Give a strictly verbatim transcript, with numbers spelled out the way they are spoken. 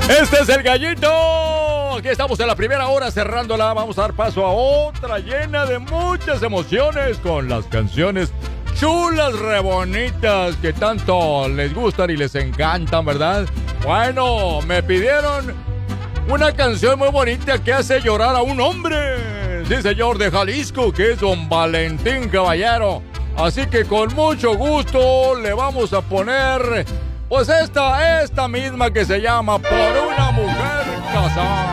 Este es el Gallito. Aquí estamos en la primera hora cerrándola. Vamos a dar paso a otra llena de muchas emociones con las canciones chulas, re bonitas que tanto les gustan y les encantan, ¿verdad? Bueno, me pidieron una canción muy bonita que hace llorar a un hombre. Sí, señor, de Jalisco, que es don Valentín Caballero. Así que con mucho gusto le vamos a poner, pues esta, esta misma que se llama Por una mujer casada.